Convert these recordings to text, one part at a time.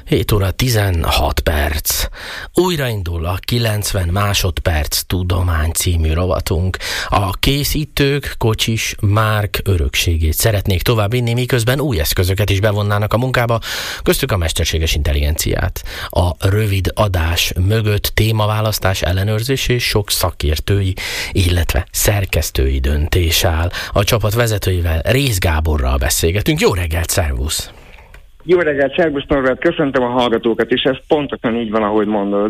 7 óra 16 perc. Újraindul a 90 másodperc tudomány című rovatunk. A készítők Kocsis Márk örökségét szeretnék továbbvinni, miközben új eszközöket is bevonnának a munkába, köztük a mesterséges intelligenciát. A rövid adás mögött témaválasztás, ellenőrzés és sok szakértői, illetve szerkesztői döntés áll. A csapat vezetőivel, Rész Gáborral beszélgetünk. Jó reggelt, szervusz! Jó reggelt, szervusz Norbert, köszöntöm a hallgatókat, és ez pontosan így van, ahogy mondod.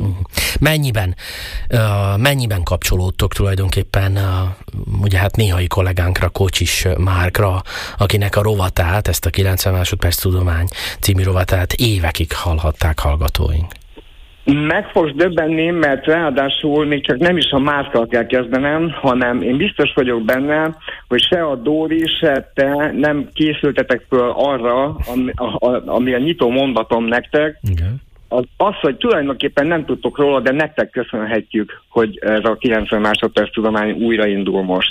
Mennyiben kapcsolódtok tulajdonképpen ugye hát néhai kollégánkra, Kocsis Márkra, akinek a rovatát, ezt a 90 másodperc tudomány című rovatát évekig hallhatták hallgatóink? Meg fogsz döbbenni, mert ráadásul még csak nem is a Márkkal kell kezdenem, hanem én biztos vagyok benne, hogy se a Dóri, se te nem készültetek föl arra, ami a nyitó mondatom nektek. Igen. Az, hogy tulajdonképpen nem tudtok róla, de nektek köszönhetjük, hogy ez a 90 másodperc tudomány újraindul most.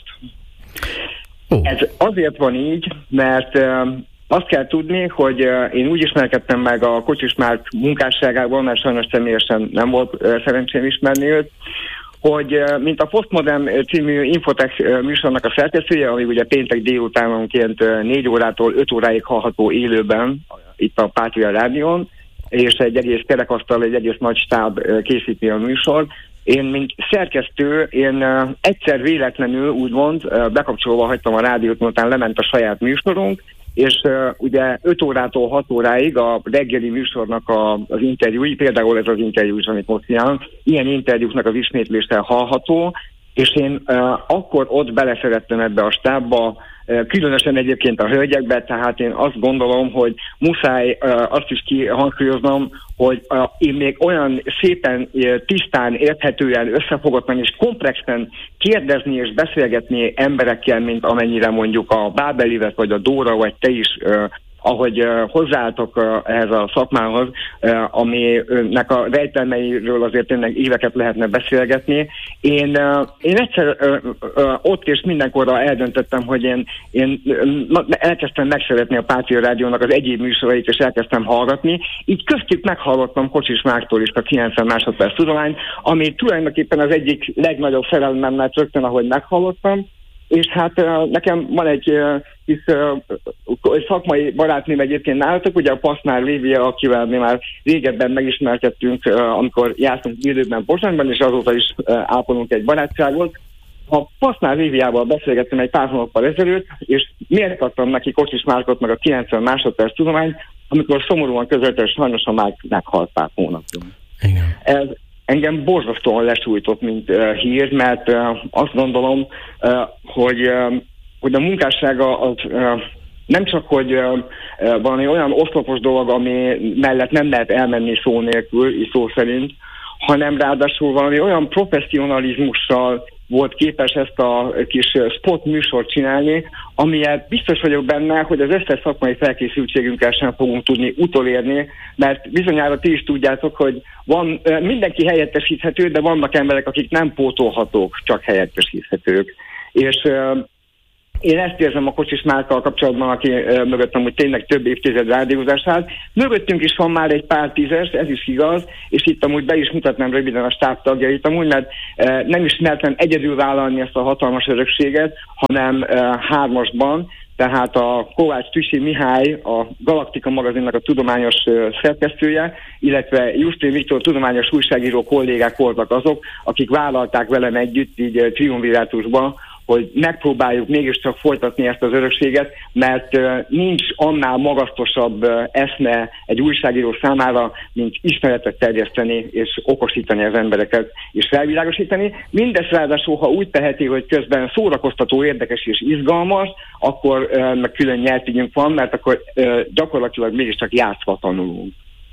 Ez azért van így, mert azt kell tudni, hogy én úgy ismerkedtem meg a Kocsis Márk munkásságával, mert sajnos személyesen nem volt szerencsém ismerni őt, hogy mint a Postmodern című Infotech műsornak a szerkesztője, ami ugye péntek délutánonként 4 órától 5 óráig hallható élőben itt a Pátria Rádión, és egy egész kerekasztal, egy egész nagy stáb készíti a műsor. Én, mint szerkesztő, én egyszer véletlenül úgymond bekapcsolva hagytam a rádiót, miután lement a saját műsorunk, és ugye 5 órától 6 óráig a reggeli műsornak az interjúi, például ez az interjú is, amit most csinálunk, ilyen interjúknak az ismétléssel hallható, és én akkor ott beleszerettem ebbe a stábba, különösen egyébként a hölgyekbe, tehát én azt gondolom, hogy muszáj azt is kihangsúlyoznom, hogy én még olyan szépen, tisztán, érthetően, összefogottan és komplexen kérdezni és beszélgetni emberekkel, mint amennyire mondjuk a Bábelivet, vagy a Dóra, vagy te is, ahogy hozzáálltok ehhez a szakmához, aminek a rejtelmeiről azért tényleg éveket lehetne beszélgetni. Én egyszer ott és mindenkorra eldöntöttem, hogy én elkezdtem megszeretni a Pátria Rádiónak az egyéb műsorait, és elkezdtem hallgatni. Így köztük meghallgattam Kocsis Márktól is a 90 másodperc tudomány, ami tulajdonképpen az egyik legnagyobb szerelmem, mert rögtön, ahogy meghallottam. És hát nekem van egy kis szakmai barátnőm egyébként nálatok, ugye a Pasznár Lívia, akivel mi már régebben megismerkedtünk, amikor jártunk időben Pozsonyban, és azóta is ápolunk egy barátságot. A Pasznár Líviával beszélgettem egy pár hónappal ezelőtt, és miért adtam neki Kocsis Márkot meg a 90 másodperc tudomány, amikor szomorúan közölte, hogy sajnos a Márk meghalt pár hónapja. Ez engem borzasztóan lesújtott, mint hír, mert azt gondolom, hogy a munkássága az nem csak, hogy valami olyan oszlopos dolog, ami mellett nem lehet elmenni szó nélkül, szó szerint, hanem ráadásul valami olyan professzionalizmussal volt képes ezt a kis spot műsort csinálni, amilyet biztos vagyok benne, hogy az összes szakmai felkészültségünkkel sem fogunk tudni utolérni, mert bizonyára ti is tudjátok, hogy van, mindenki helyettesíthető, de vannak emberek, akik nem pótolhatók, csak helyettesíthetők. És én ezt érzem a Kocsis Márkkal kapcsolatban, aki mögöttem, hogy tényleg több évtized rádiózás állt. Mögöttünk is van már egy pár tízes, ez is igaz, és itt amúgy be is mutatnám röviden a stáb tagjait amúgy, mert nem is mertem egyedül vállalni ezt a hatalmas örökséget, hanem hármasban, tehát a Kovács Tüsi Mihály, a Galaktika magazinnak a tudományos szerkesztője, illetve Justin Viktor tudományos újságíró kollégák voltak azok, akik vállalták velem együtt így triumvirátusban, hogy megpróbáljuk mégiscsak folytatni ezt az örökséget, mert nincs annál magasztosabb eszme egy újságíró számára, mint ismeretet terjeszteni és okosítani az embereket és felvilágosítani. Mindezt ráadásul, ha úgy teheti, hogy közben szórakoztató, érdekes és izgalmas, akkor meg külön nyelvtényünk van, mert akkor gyakorlatilag mégiscsak játszva tanulunk.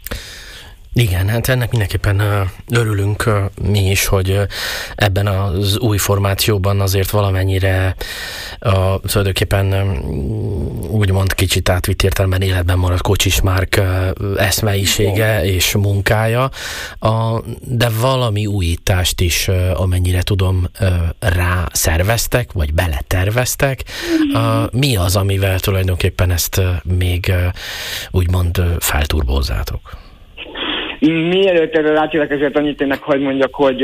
Igen, hát ennek mindenképpen örülünk mi is, hogy ebben az új formációban azért valamennyire tulajdonképpen úgymond kicsit átvitt értelemben életben maradt Kocsis Márk eszmeisége és munkája, de valami újítást is, amennyire tudom, rá szerveztek, vagy beleterveztek. Mi az, amivel tulajdonképpen ezt még úgymond felturbózzátok? Mielőtt erre rátérek, ezért annyit tényleg hadd mondjak, hogy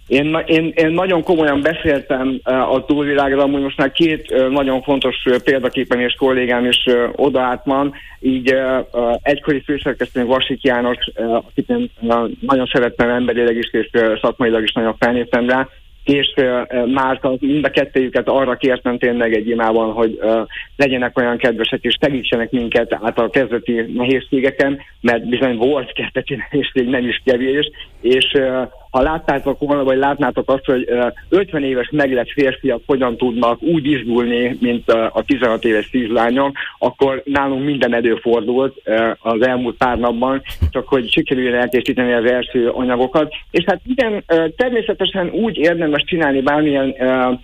én nagyon komolyan beszéltem a túlvilágra, amúgy most már két nagyon fontos példaképen és kollégám is odaállt van, így egykori főszerkesztőnk Vasik János, akit én nagyon szerettem emberileg is, és szakmailag is nagyon felnéztem rá, és már mind a kettőjüket arra kértem tényleg egy imában, hogy legyenek olyan kedvesek és segítsenek minket át a kezdeti nehézségeken, mert bizony volt kezdeti nehézség, nem is kevés, és ha láttátok volna, vagy látnátok azt, hogy 50 éves meglett férfiak hogyan tudnak úgy izgulni, mint a 16 éves szívlányok, akkor nálunk minden előfordult az elmúlt pár napban, csak hogy sikerüljön elkészíteni az első anyagokat. És hát igen, természetesen úgy érdemes csinálni bármilyen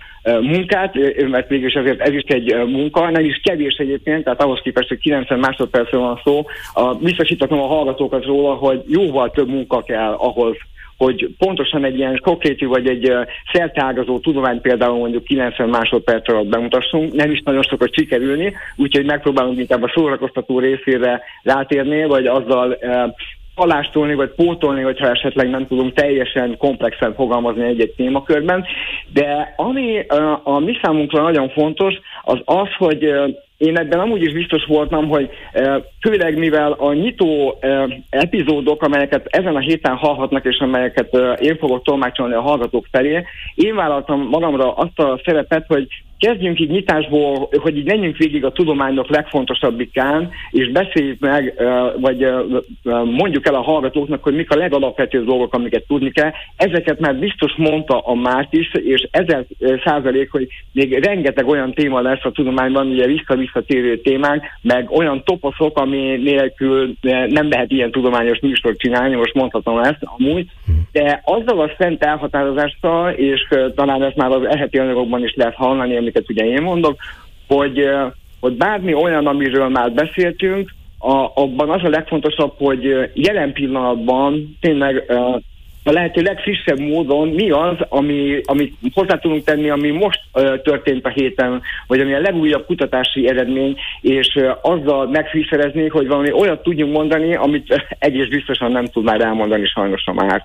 munkát, mert mégis azért ez is egy munka, nem is kevés egyébként, tehát ahhoz képest, hogy 90 másodpercről van szó, biztosítatom a hallgatókat róla, hogy jóval több munka kell ahhoz, hogy pontosan egy ilyen sokrétű vagy egy szerteágazó tudomány például mondjuk 90 másodperc alatt bemutassunk, nem is nagyon sokat sikerülni, úgyhogy megpróbálunk inkább a szórakoztató részére rátérni, vagy azzal palástolni, vagy pótolni, hogyha esetleg nem tudunk teljesen komplexen fogalmazni egy-egy témakörben. De ami a mi számunkra nagyon fontos, az az, hogy én ebben amúgy is biztos voltam, hogy főleg mivel a nyitó epizódok, amelyeket ezen a héten hallhatnak, és amelyeket én fogok tolmácsolni a hallgatók felé, én vállaltam magamra azt a szerepet, hogy kezdjünk így nyitásból, hogy így menjünk végig a tudományok legfontosabbikán, és beszéljük meg, vagy mondjuk el a hallgatóknak, hogy mik a legalapvetőbb dolgok, amiket tudni kell. Ezeket már biztos mondta a Márt is, és 1000%, hogy még rengeteg olyan téma lesz a tudományban, ugye visszatérő témánk, meg olyan toposzok, ami nélkül nem lehet ilyen tudományos műsort csinálni, most mondhatom ezt amúgy, de azzal a szent elhatározással, és talán ezt már az eheti anyagokban is lehet hallani, amiket ugye én mondok, hogy bármi olyan, amiről már beszéltünk, abban az a legfontosabb, hogy jelen pillanatban tényleg a lehető legfrissebb módon mi az, amit hozzá tudunk tenni, ami most történt a héten, vagy ami a legújabb kutatási eredmény, és azzal megfűszerezni, hogy valami olyat tudjunk mondani, amit egész biztosan nem tud már elmondani sajnos a Márt.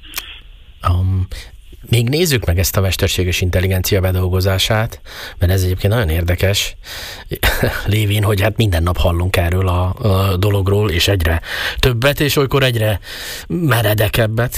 Még nézzük meg ezt a mesterséges intelligencia bedolgozását, mert ez egyébként nagyon érdekes, lévén, hogy hát minden nap hallunk erről a dologról, és egyre többet, és olykor egyre meredekebbet.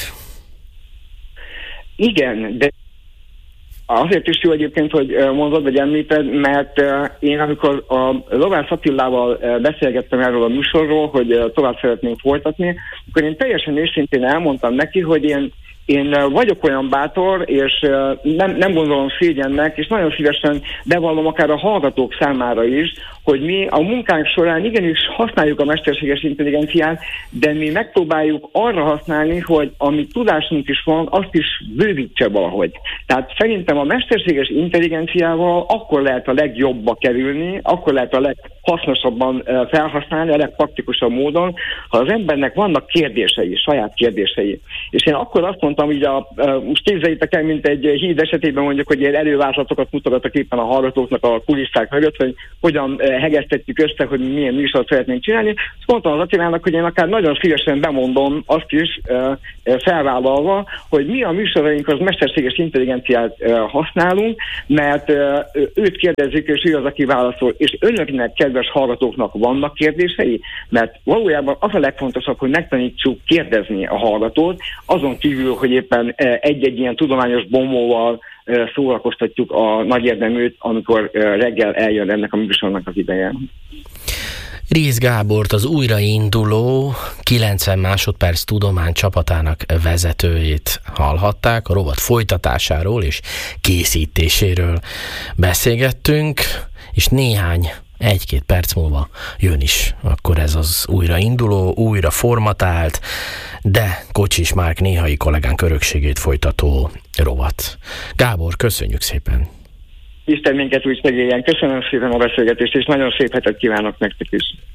Igen, de azért is jó egyébként, hogy mondod, vagy említed, mert én amikor a Lovász Attilával beszélgettem erről a műsorról, hogy tovább szeretnénk folytatni, akkor én teljesen őszintén elmondtam neki, hogy én vagyok olyan bátor, és nem gondolom szégyennek, és nagyon szívesen bevallom akár a hallgatók számára is, hogy mi a munkánk során igenis használjuk a mesterséges intelligenciát, de mi megpróbáljuk arra használni, hogy ami tudásunk is van, azt is bővítse valahogy. Tehát szerintem a mesterséges intelligenciával akkor lehet a legjobba kerülni, akkor lehet a leghasznosabban felhasználni, a legpraktikusabb módon, ha az embernek vannak kérdései, saját kérdései. És én akkor azt mondtam, így most képzeljétek el, mint egy híd esetében mondjuk, hogy ilyen elővázlatokat mutogatok éppen a hallgatóknak a kulisszák mögött, hogy hogyan hegesztetjük össze, hogy milyen műsort szeretnénk csinálni. Azt mondtam az Attilának, hogy én akár nagyon szívesen bemondom azt is felvállalva, hogy mi a műsoraink az mesterséges intelligenciát használunk, mert őt kérdezzük, és ő az, aki válaszol. És önöknek, kedves hallgatóknak vannak kérdései? Mert valójában az a legfontosabb, hogy megtanítsuk kérdezni a hallgatót, azon kívül, hogy éppen egy-egy ilyen tudományos bombóval szórakoztatjuk a nagy érdeműt, amikor reggel eljön ennek a műsornak az ideje. Rész Gábort, az újrainduló 90 másodperc tudomány csapatának vezetőjét hallhatták, a rovat folytatásáról és készítéséről beszélgettünk, és egy-két perc múlva jön is akkor ez az újrainduló, újra formatált, de Kocsis Márk néhai kollégánk örökségét folytató rovat. Gábor, köszönjük szépen! Isten minket úgy segéljen. Köszönöm szépen a beszélgetést, és nagyon szép hetet kívánok nektek is.